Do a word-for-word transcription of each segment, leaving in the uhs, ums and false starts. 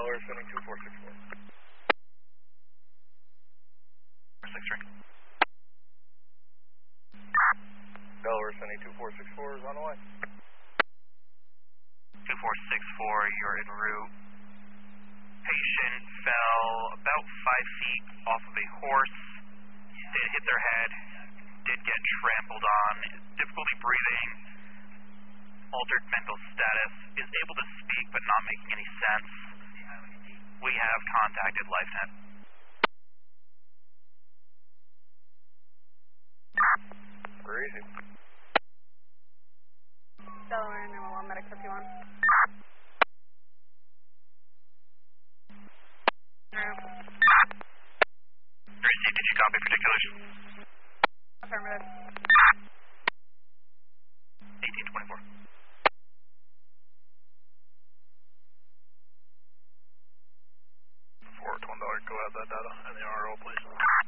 Delaware sending two four six four. six three. Delaware sending two four six four is on the way. two four six four, you're en route. Patient fell about five feet off of a horse, did hit their head, did get trampled on, difficulty breathing, altered mental status, is able to speak but not making any sense. We have contacted LifeNet. Where is he? Delaware nine one one, medic fifty-one. Received, did you copy particulars? Affirmative. eighteen twenty-four. four twenty, go add that data and the R O, please.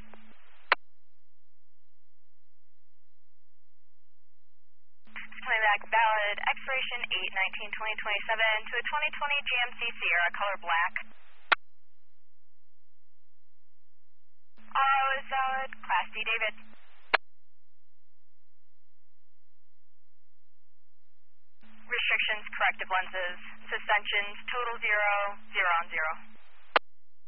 Coming back, valid expiration eight nineteen twenty twenty-seven to a twenty twenty G M C Sierra, color black. R O is valid, Class D, David. Restrictions, corrective lenses, suspensions, total zero, zero on zero.